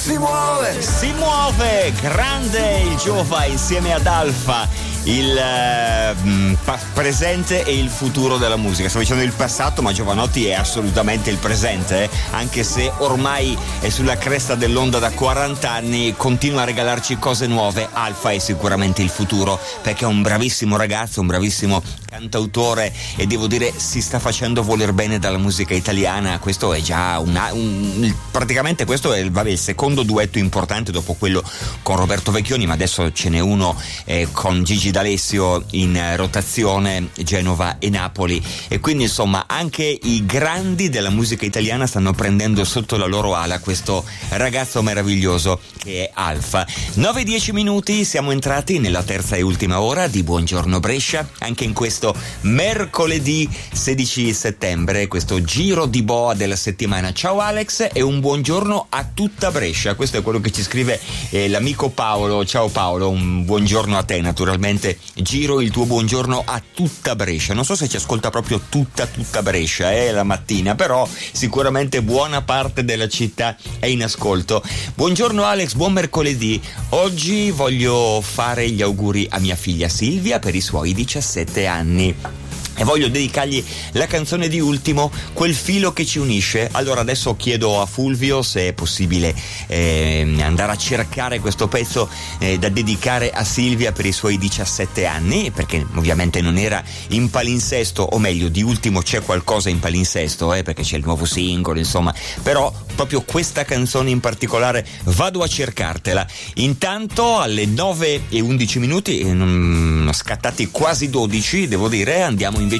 Si muove, grande il Giova insieme ad Alfa, il presente e il futuro della musica. Stavo dicendo il passato, ma Jovanotti è assolutamente il presente, anche se ormai è sulla cresta dell'onda da 40 anni, continua a regalarci cose nuove. Alfa è sicuramente il futuro, perché è un bravissimo ragazzo, un bravissimo cantautore, e devo dire si sta facendo voler bene dalla musica italiana. Questo è già praticamente questo è il secondo duetto importante dopo quello con Roberto Vecchioni, ma adesso ce n'è uno con Gigi D'Alessio in rotazione, Genova e Napoli, e quindi insomma anche i grandi della musica italiana stanno prendendo sotto la loro ala questo ragazzo meraviglioso che è Alfa. 9-10 minuti, siamo entrati nella terza e ultima ora di Buongiorno Brescia, anche in questo mercoledì 16 settembre, questo giro di boa della settimana. Ciao Alex e un buongiorno a tutta Brescia. Questo è quello che ci scrive l'amico Paolo. Ciao Paolo, un buongiorno a te. Naturalmente giro il tuo buongiorno a tutta Brescia. Non so se ci ascolta proprio tutta Brescia la mattina, però sicuramente buona parte della città è in ascolto. Buongiorno Alex, buon mercoledì. Oggi voglio fare gli auguri a mia figlia Silvia per i suoi 17 anni. E voglio dedicargli la canzone di Ultimo, Quel filo che ci unisce. Allora adesso chiedo a Fulvio se è possibile andare a cercare questo pezzo da dedicare a Silvia per i suoi 17 anni, perché ovviamente non era in palinsesto, o meglio di Ultimo c'è qualcosa in palinsesto, perché c'è il nuovo singolo, insomma, però proprio questa canzone in particolare vado a cercartela. Intanto alle 9:11 minuti, scattati quasi 12 devo dire, andiamo invece